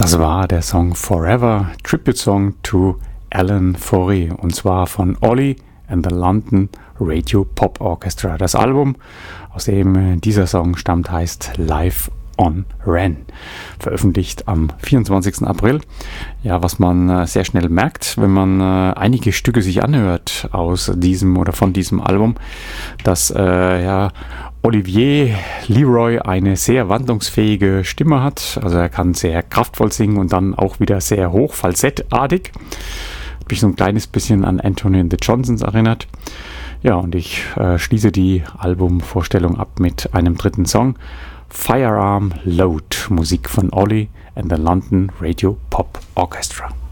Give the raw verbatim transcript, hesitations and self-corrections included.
Das war der Song Forever, Tribute Song to Alan Fauré, und zwar von Ollie and the London Radio Pop Orchestra. Das Album, aus dem dieser Song stammt, heißt Live on Ren, veröffentlicht am vierundzwanzigsten April. Ja, was man äh, sehr schnell merkt, wenn man äh, einige Stücke sich anhört aus diesem oder von diesem Album, dass äh, ja Olivier Leroy eine sehr wandlungsfähige Stimme hat. Also er kann sehr kraftvoll singen und dann auch wieder sehr hoch, falsettartig. Hat mich so ein kleines bisschen an Anthony and the Johnsons erinnert. Ja, und ich äh, schließe die Albumvorstellung ab mit einem dritten Song. Firearm Load, Musik von Ollie and the London Radio Pop Orchestra.